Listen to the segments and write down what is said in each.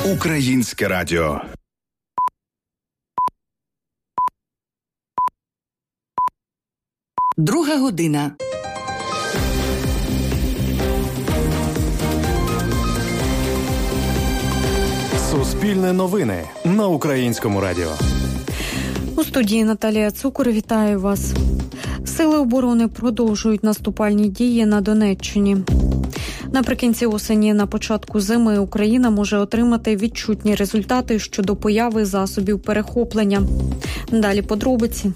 Українське радіо. Друга година. Суспільне новини на Українському радіо. У студії Наталія Цукор. Вітаю вас. Сили оборони продовжують наступальні дії на Донеччині. Наприкінці осені, на початку зими Україна може отримати відчутні результати щодо появи засобів перехоплення. Далі подробиці.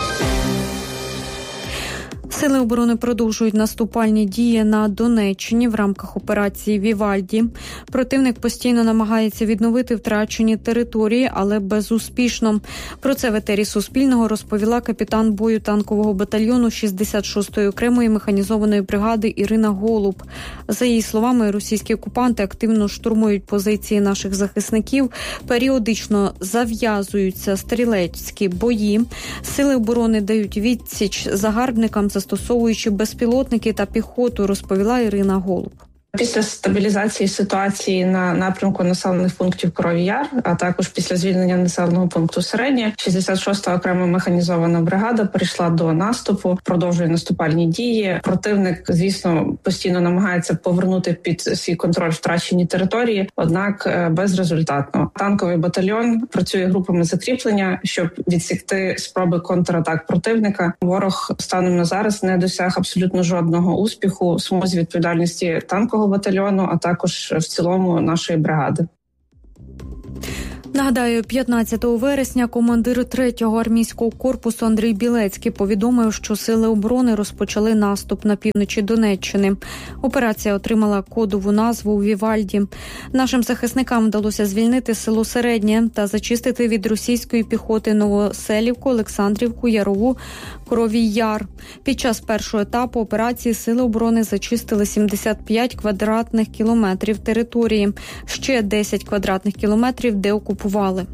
Сили оборони продовжують наступальні дії на Донеччині в рамках операції «Вівальді». Противник постійно намагається відновити втрачені території, але безуспішно. Про це в етері Суспільного розповіла капітан бою танкового батальйону 66-ї окремої механізованої бригади Ірина Голуб. За її словами, російські окупанти активно штурмують позиції наших захисників, періодично зав'язуються стрілецькі бої. Сили оборони дають відсіч загарбникам, застосовуючи безпілотники та піхоту, розповіла Ірина Голуб. Після стабілізації ситуації на напрямку населених пунктів Коровий Яр, а також після звільнення населеного пункту Середнє, 66-та окрема механізована бригада перейшла до наступу, продовжує наступальні дії. Противник, звісно, постійно намагається повернути під свій контроль втрачені території, однак безрезультатно. Танковий батальйон працює групами закріплення, щоб відсікти спроби контратак противника. Ворог станом на зараз не досяг абсолютно жодного успіху в смузі відповідальності танкового батальйону, а також в цілому нашої бригади. Нагадаю, 15 вересня командир 3-го армійського корпусу Андрій Білецький повідомив, що сили оборони розпочали наступ на півночі Донеччини. Операція отримала кодову назву «Вівальді». Нашим захисникам вдалося звільнити село Середнє та зачистити від російської піхоти Новоселівку, Олександрівку, Ярову, Коровий Яр. Під час першого етапу операції сили оборони зачистили 75 квадратних кілометрів території, ще 10 квадратних кілометрів деокупували.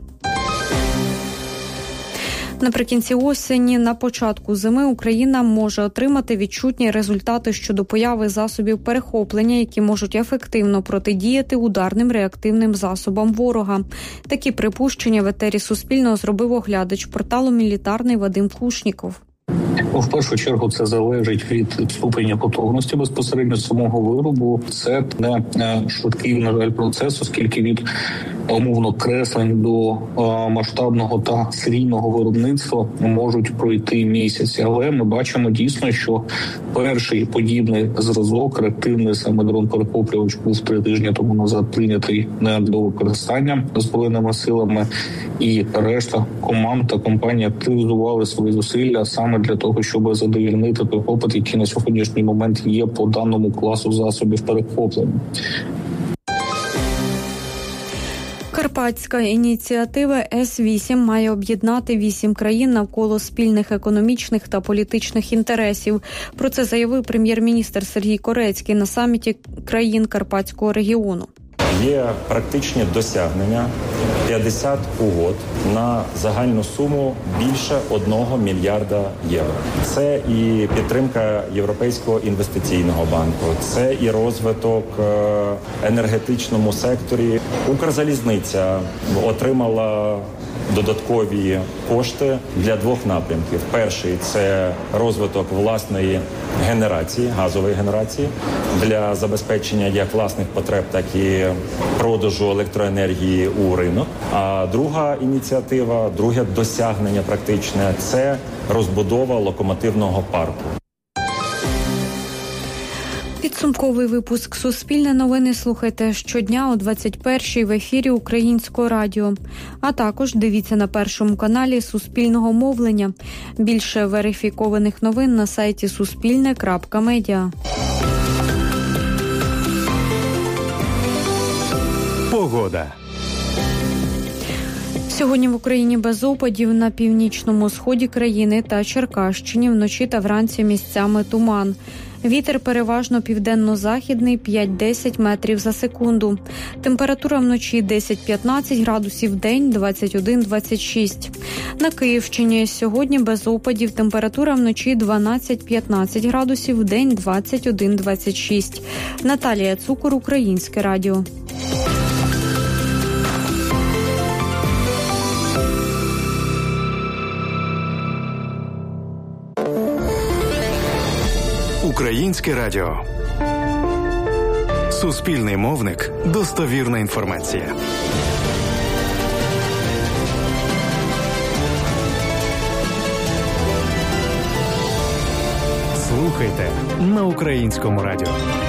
Наприкінці осені, на початку зими Україна може отримати відчутні результати щодо появи засобів перехоплення, які можуть ефективно протидіяти ударним реактивним засобам ворога. Такі припущення в етері Суспільного зробив оглядач порталу «Мілітарний» Вадим Кушніков. В першу чергу це залежить від ступеня готовності безпосередньо самого виробу. Це не швидкий, на жаль, процес, оскільки від умовно креслень до масштабного та серійного виробництва можуть пройти місяці. Але ми бачимо дійсно, що перший подібний зразок, реактивний саме дрон-перехоплювач, був 3 тижні тому назад прийнятий до використання Збройними силами, і решта команд та компаній активізували свої зусилля саме для того, щоб задовольнити той попит, який на сьогоднішній момент є по даному класу засобів перехоплення. Карпатська ініціатива С-8 має об'єднати 8 країн навколо спільних економічних та політичних інтересів. Про це заявив прем'єр-міністр Сергій Корецький на саміті країн Карпатського регіону. Є практичні досягнення 50 угод на загальну суму більше 1 мільярда євро. Це і підтримка Європейського інвестиційного банку, це і розвиток енергетичному секторі. Укрзалізниця отримала додаткові кошти для 2 напрямків. Перший – це розвиток власної генерації, газової генерації, для забезпечення як власних потреб, так і продажу електроенергії у ринок. А друга ініціатива, друге досягнення практичне – це розбудова локомотивного парку. Підсумковий випуск «Суспільне новини» слухайте щодня о 21-й в ефірі Українського радіо. А також дивіться на Першому каналі Суспільного мовлення. Більше верифікованих новин на сайті suspilne.media. Погода. Сьогодні в Україні без опадів, на північному сході країни та Черкащині вночі та вранці місцями туман. Вітер переважно південно-західний 5-10 метрів за секунду. Температура вночі 10-15 градусів, вдень 21-26. На Київщині сьогодні без опадів, температура вночі 12-15 градусів, вдень 21-26. Наталія Цукор, Українське радіо. Українське радіо. Суспільний мовник. Достовірна інформація. Слухайте на Українському радіо.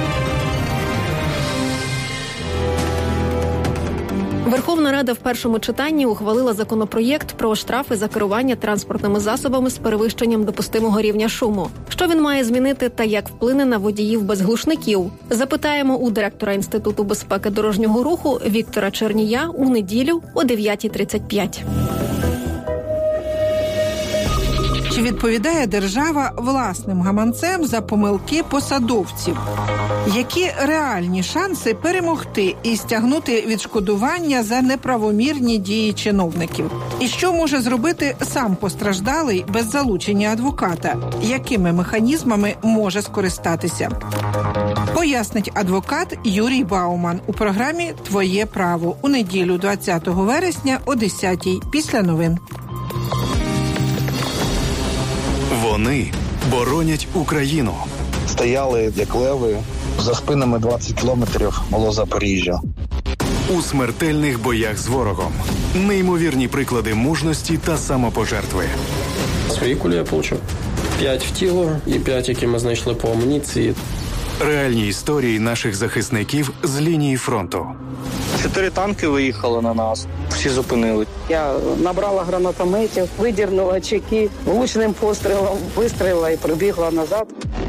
Верховна Рада в першому читанні ухвалила законопроєкт про штрафи за керування транспортними засобами з перевищенням допустимого рівня шуму. Що він має змінити та як вплине на водіїв без глушників? Запитаємо у директора Інституту безпеки дорожнього руху Віктора Чернія у неділю о 9:35. Чи відповідає держава власним гаманцем за помилки посадовців? Які реальні шанси перемогти і стягнути відшкодування за неправомірні дії чиновників? І що може зробити сам постраждалий без залучення адвоката? Якими механізмами може скористатися? Пояснить адвокат Юрій Бауман у програмі «Твоє право» у неділю 20 вересня о 10:00 після новин. Вони боронять Україну. Стояли, як леви, за спинами 20 кілометрів було Запоріжжя. У смертельних боях з ворогом. Неймовірні приклади мужності та самопожертви. Свої кулі я отримав. 5 в тіло і 5, які ми знайшли по амуніції. Реальні історії наших захисників з лінії фронту. 4 танки виїхали на нас, всі зупинили. Я набрала гранатометів, видірнула чеки, влучним пострілом вистрілила і прибігла назад.